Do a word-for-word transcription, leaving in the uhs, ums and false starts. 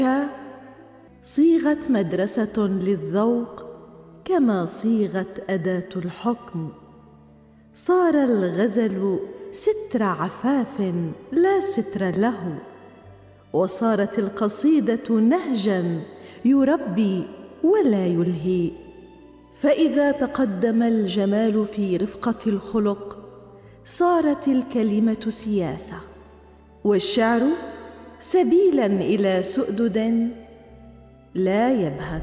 صيغت مدرسة للذوق كما صيغت أداة الحكم. صار الغزل ستر عفاف لا ستر له، وصارت القصيدة نهجا يربي ولا يلهي. فإذا تقدم الجمال في رفقة الخلق صارت الكلمة سياسة، والشعر سبيلا إلى سؤدد لا يبهت.